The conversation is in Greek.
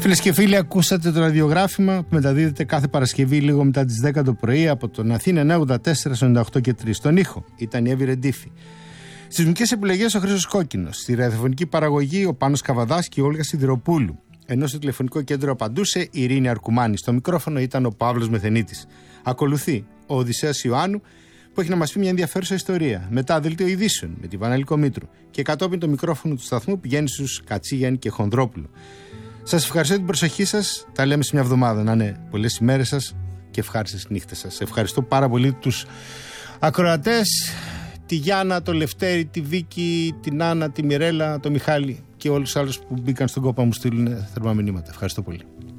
Φίλες και φίλοι, ακούσατε το ραδιογράφημα που μεταδίδεται κάθε Παρασκευή λίγο μετά τις 10 το πρωί από τον Αθήνα 94 98 και 3. Στον ήχο ήταν η Εύη Ρεντίφη. Στις μουσικές επιλογές ο Χρήστος Κόκκινος. Στη ραδιοφωνική παραγωγή ο Πάνος Καβαδάς και η Όλγα Σιδηροπούλου. Ενώ στο τηλεφωνικό κέντρο απαντούσε η Ειρήνη Αρκουμάνη. Στο μικρόφωνο ήταν ο Παύλος Μεθενίτης. Ακολουθεί ο Οδυσσέας Ιωάννου που έχει να μας πει μια ενδιαφέρουσα ιστορία. Μετά δελτίο ειδήσεων με τη Βανέλη Κομήτρου. Και κατόπιν το μικρόφωνο του σταθμού πηγαίνει στους Κατσίγιαν και Χονδρόπουλο. Σας ευχαριστώ την προσοχή σας. Τα λέμε σε μια εβδομάδα. Να είναι πολλές ημέρες σας και ευχάριστες νύχτες σας. Ευχαριστώ πάρα πολύ τους ακροατές, τη Γιάννα, το Λευτέρη, τη Βίκη, την Άννα, τη Μιρέλα, το Μιχάλη και όλους τους άλλους που μπήκαν στον κόπο να μου στείλουν θερμά μηνύματα. Ευχαριστώ πολύ.